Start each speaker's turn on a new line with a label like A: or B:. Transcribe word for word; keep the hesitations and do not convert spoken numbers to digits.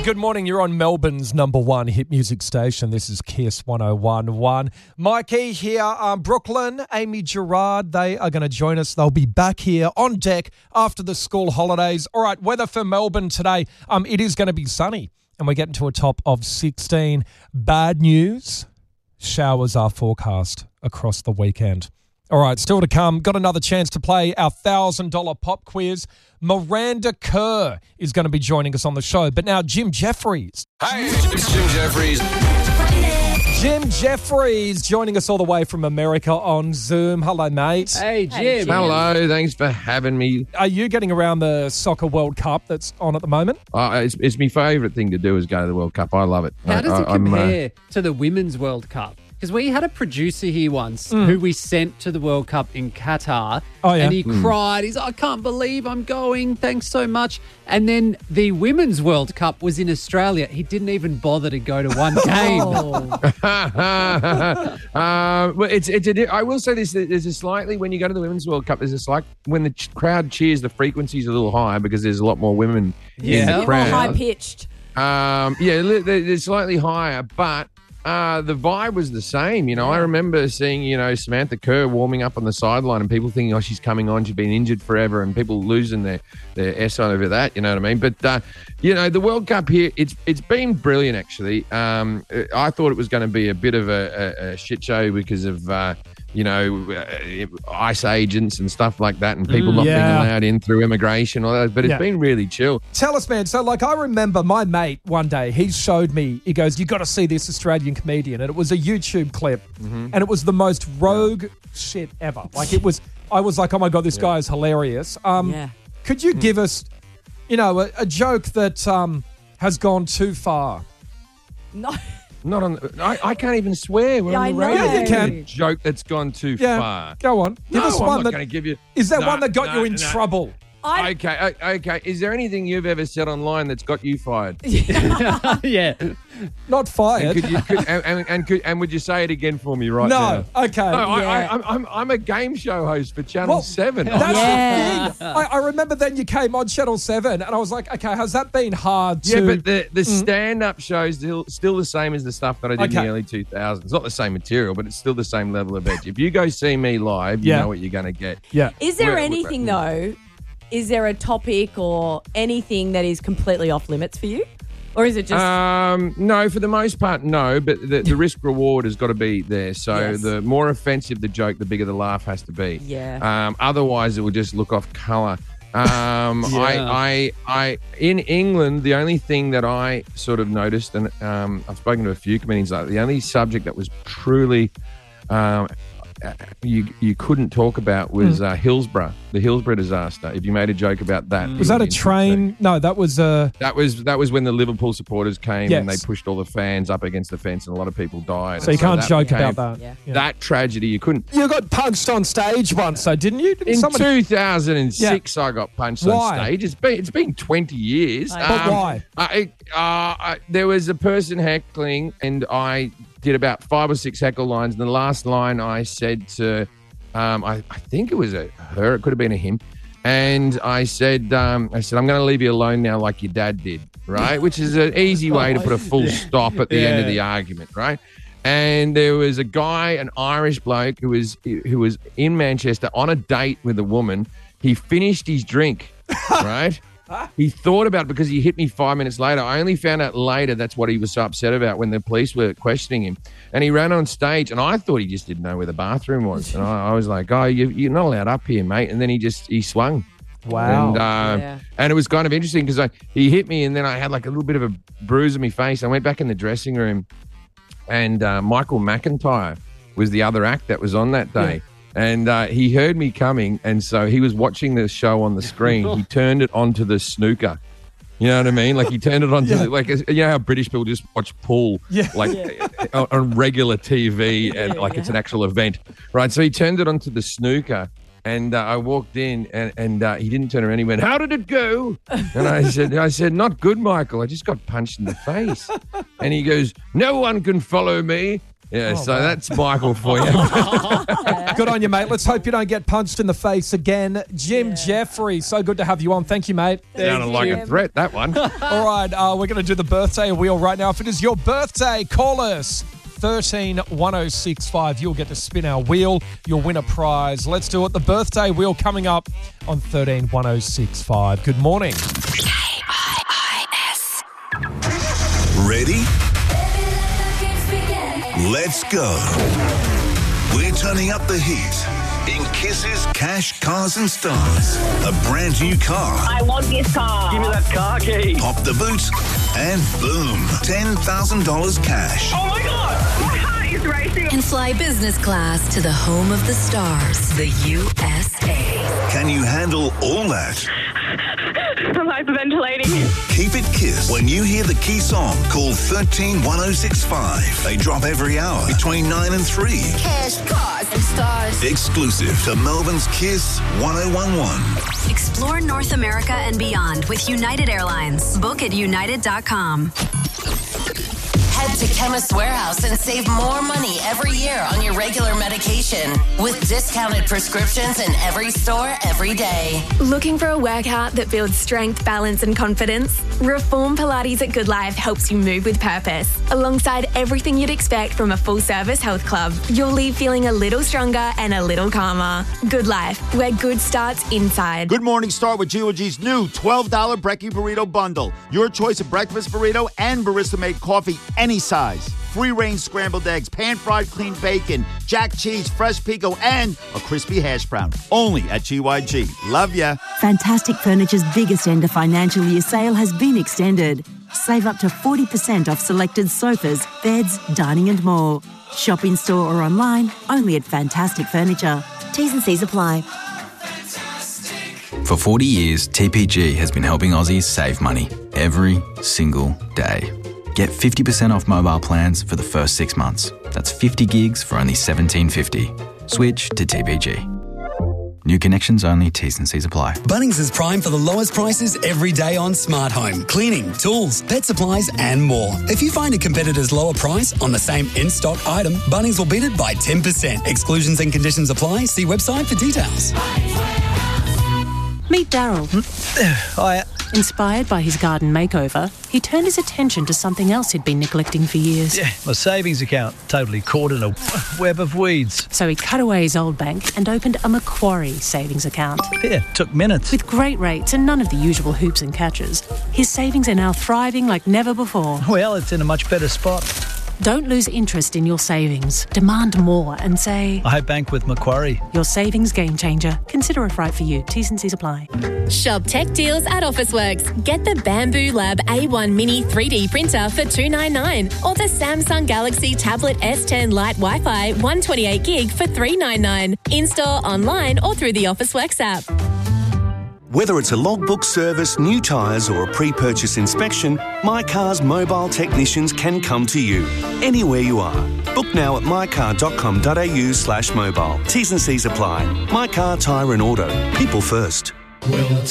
A: good morning. You're on Melbourne's number one hit music station. This is Kiss one oh one point one. Mikey here. Um, Brooklyn, Amy Gerard, they are going to join us. They'll be back here on deck after the school holidays. All right, weather for Melbourne today. Um, it is going to be sunny, and we're getting to a top of sixteen. Bad news, showers are forecast across the weekend. All right, still to come. Got another chance to play our one thousand dollars pop quiz. Miranda Kerr is going to be joining us on the show. But now Jim Jeffries.
B: Hey, it's Jim Jeffries.
A: Jim Jeffries joining us all the way from America on Zoom. Hello, mate.
C: Hey, Jim.
D: Hello, thanks for having me.
A: Are you getting around the Soccer World Cup that's on at the moment?
D: Uh, it's, it's my favourite thing to do is go to the World Cup. I love it.
C: How does
D: I,
C: it
D: I'm, uh,
C: compare to the Women's World Cup? Because we had a producer here once
A: Mm.
C: who we sent to the World Cup in Qatar.
A: Oh, yeah?
C: And he cried. He's like, I can't believe I'm going. Thanks so much. And then the Women's World Cup was in Australia. He didn't even bother to go to one game.
D: uh, well, it's it's. A, I will say this: there's a slightly when you go to the Women's World Cup, there's a slight when the ch- crowd cheers, the frequency's a little higher because there's a lot more women
C: Yeah.
D: in the
C: More
D: crowd.
E: High pitched.
D: Um, yeah, li- they're they're slightly higher, but uh, the vibe was the same. You know, I remember seeing, you know, Samantha Kerr warming up on the sideline and people thinking, oh, she's coming on, she's been injured forever, and people losing their, their S over that, you know what I mean? But, uh, you know, the World Cup here, it's it's been brilliant, actually. Um, I thought it was going to be a bit of a, a, a shit show because of, uh, you know, uh, ICE agents and stuff like that, and people
A: Mm,
D: not
A: yeah.
D: being allowed in through immigration, all that. But it's
A: Yeah.
D: been really chill.
A: Tell us, man. So, like, I remember my mate one day, he showed me, he goes, you got to see this Australian comedian. And it was a YouTube clip,
D: Mm-hmm.
A: and it was the most rogue shit ever. Like, it was, I was like, oh my God, this guy is hilarious. Um,
E: Yeah.
A: Could you give us, you know, a, a joke that um, has gone too far?
E: No.
D: Not on. The, I, I can't even swear. We're
E: Yeah,
D: on
E: I
D: the
E: know.
D: radio.
A: Yeah, you can.
D: Joke that's gone too
A: Yeah.
D: far.
A: Go on. Give
D: no,
A: us
D: I'm
A: one
D: not
A: that,
D: going to give you.
A: is that
D: No,
A: one that got
D: no,
A: you in
D: no.
A: trouble?
E: I,
D: Okay, o- okay. Is there anything you've ever said online that's got you fired?
C: yeah.
A: Not
D: And
A: fired.
D: could you? Could, and, and, and, could, and would you say it again for me right
A: no.
D: now?
A: Okay.
D: No, I,
E: Yeah.
D: I, I'm, I'm I'm a game show host for Channel
A: Well,
D: Seven.
A: That's
E: Yeah.
A: the thing. I, I remember then you came on Channel seven, and I was like, okay, has that been hard to...
D: Yeah, but the, the stand-up show's still, still the same as the stuff that I did in
A: Okay.
D: the early two thousands. It's not the same material, but it's still the same level of edge. If you go see me live, you
A: Yeah.
D: know what you're going to get.
A: Yeah.
E: is there
D: We're-
E: anything,
D: we're-
E: though, is there a topic or anything that is completely off limits for you? Or is it just...
D: Um, no, for the most part, no. But the, the risk reward has got to be there. So
E: Yes.
D: the more offensive the joke, the bigger the laugh has to be.
E: Yeah.
D: Um, otherwise, it will just look off colour. Um,
C: Yeah.
D: I, I, I, in England, the only thing that I sort of noticed, and um, I've spoken to a few comedians, like the only subject that was truly um, you you couldn't talk about was uh, Hillsborough, the Hillsborough disaster. If you made a joke about that,
A: Was that a train? No, that was... Uh,
D: That was that was when the Liverpool supporters came and they
A: Yes.
D: pushed all the fans up against the fence and a lot of people died.
A: so you
D: And
A: can't
D: that
A: joke
D: became-
A: about that.
E: Yeah.
A: Yeah.
D: That tragedy, you couldn't.
A: You got punched on stage once, though, didn't you? Didn't
D: In
A: somebody-
D: two thousand six, I got punched
A: Why?
D: on stage. It's been it's been twenty years.
E: But
A: why?
D: I, uh, I, there was a person heckling, and I did about five or six heckle lines. And the last line I said to, um, I, I think it was a her. It could have been a him. And I said, um, I said, I'm going to leave you alone now, like your dad did, right? Which is an easy way to put a full stop at the end of
C: Yeah.
D: the argument, right? And there was a guy, an Irish bloke, who was who was in Manchester on a date with a woman. He finished his drink, right? He thought about it because he hit me five minutes later. I only found out later that's what he was so upset about when the police were questioning him. And he ran on stage, and I thought he just didn't know where the bathroom was. And I, I was like, "Oh, you, you're not allowed up here, mate." And then he just he swung.
A: Wow.
D: And, uh,
E: Yeah.
D: and it was kind of interesting because he hit me, and then I had like a little bit of a bruise on my face. I went back in the dressing room, and uh, Michael McIntyre was the other act that was on that day. And uh, he heard me coming, and so he was watching the show on the screen. He turned it onto the snooker. You know what I mean? Like he turned it onto
A: Yeah.
D: the, like you know how British people just watch pool,
A: Yeah.
D: like on, on regular T V, and
E: Yeah,
D: like
E: yeah.
D: it's an actual event, right? So he turned it onto the snooker, and uh, I walked in, and and uh, he didn't turn around. He went, "How did it go?" And I said, "I said not good, Michael. I just got punched in the face." And he goes, "No one can follow me. Yeah,
A: Oh,
D: so
A: wow.
D: that's Michael for you.
A: Good on you, mate. Let's hope you don't get punched in the face again. Jim
E: Yeah.
A: Jeffrey, so good to have you on. Thank you, mate.
D: Sounded like a
E: Jim.
D: threat, that one.
A: All right, uh, we're going to do the birthday wheel right now. If it is your birthday, call us. thirteen one oh six five. You'll get to spin our wheel. You'll win a prize. Let's do it. The birthday wheel coming up on thirteen one oh six five. Good morning.
F: Ready? Let's go. We're turning up the heat in Kiss's Cash, Cars and Stars. A brand new car.
G: I want this car. Give me that car key.
F: Pop the boot and boom, ten thousand dollars cash.
G: Oh my God, my heart is racing.
H: And fly business class to the home of the stars, the U S A.
F: Can you handle all that?
G: I'm hyperventilating.
F: Keep it Kiss. When you hear the key song, call thirteen one oh six five. They drop every hour between nine and three.
H: Cash, cars, and stars.
F: Exclusive to Melbourne's Kiss one oh one one.
H: Explore North America and beyond with United Airlines. Book at united dot com.
I: Head to Chemist Warehouse and save more money every year on your regular medication with discounted prescriptions in every store every day.
J: Looking for a workout that builds strength, balance, and confidence? Reform Pilates at Good Life helps you move with purpose. Alongside everything you'd expect from a full-service health club, you'll leave feeling a little stronger and a little calmer. Good Life, where good starts inside.
K: Good morning, start with G O G's new twelve dollars Brekkie Burrito Bundle. Your choice of breakfast burrito and barista-made coffee, any size. Free-range scrambled eggs, pan-fried clean bacon, jack cheese, fresh pico, and a crispy hash brown. Only at G Y G. Love ya.
L: Fantastic Furniture's biggest end of financial year sale has been extended. Save up to forty percent off selected sofas, beds, dining and more. Shop in store or online, only at Fantastic Furniture. T's and C's apply.
M: For forty years, T P G has been helping Aussies save money every single day. Get fifty percent off mobile plans for the first six months. That's fifty gigs for only seventeen fifty. Switch to T P G. New connections only, T's and C's apply.
N: Bunnings is prime for the lowest prices every day on smart home, cleaning, tools, pet supplies and more. If you find a competitor's lower price on the same in-stock item, Bunnings will beat it by ten percent. Exclusions and conditions apply. See website for details.
O: Meet Daryl.
P: Hi.
O: Inspired by his garden makeover, he turned his attention to something else he'd been neglecting for years.
P: Yeah, my savings account, totally caught in a web of weeds.
O: So he cut away his old bank and opened a Macquarie savings account.
P: Yeah, took minutes.
O: With great rates and none of the usual hoops and catches, his savings are now thriving like never before.
P: Well, it's in a much better spot.
O: Don't lose interest in your savings. Demand more and say,
P: I bank with Macquarie.
O: Your savings game changer. Consider if right for you. T's and C's apply.
Q: Shop tech deals at Officeworks. Get the Bamboo Lab A one Mini three D printer for two ninety-nine or the Samsung Galaxy Tablet S ten Lite Wi-Fi one twenty-eight gig for three ninety-nine. In-store, online or through the Officeworks app.
R: Whether it's a logbook service, new tyres or a pre-purchase inspection, My Car's mobile technicians can come to you, anywhere you are. Book now at mycar.com.au slash mobile. T's and C's apply. My Car, Tyre and Auto. People first.